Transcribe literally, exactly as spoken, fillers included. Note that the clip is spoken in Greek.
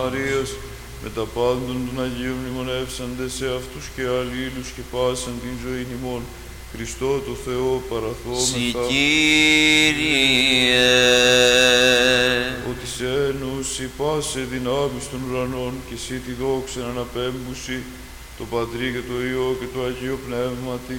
Μαρίας, με τα πάντων των Αγίων μνημονεύσαντες σε αυτούς και αλλήλους και πάσαν την ζωή ημών, Χριστό το Θεό παραθόμεθα. Συ Κύριε, ότι σε ένωση πάσε δυνάμεις των ουρανών και εσύ τη δόξα αναπέμπουση, το Πατρί και το Υιό και το Αγίο Πνεύματι,